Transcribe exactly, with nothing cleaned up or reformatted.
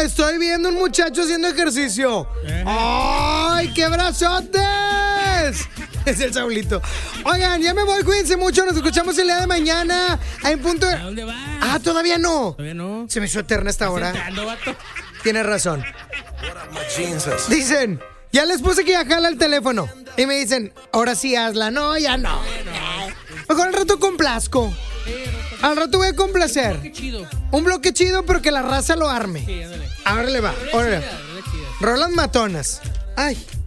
estoy viendo un muchacho haciendo ejercicio. ¡Ay, qué brazotes! Es el Saulito. Oigan, ya me voy, cuídense mucho. Nos escuchamos el día de mañana. Hay un punto de... ¿A dónde vas? Ah, ¿todavía no? Todavía no. Se me hizo eterna esta hora. Sentando, vato. Tienes razón. Dicen, ya les puse que ya jala el teléfono. Y me dicen, ahora sí hazla. No, ya no. Mejor al rato complazco. Al rato voy a complacer. Qué chido. Un bloque chido, pero que la raza lo arme. Sí, ándale. Ahora le va. Rola Órale. chida, rola chida. Rolas matonas. Ay.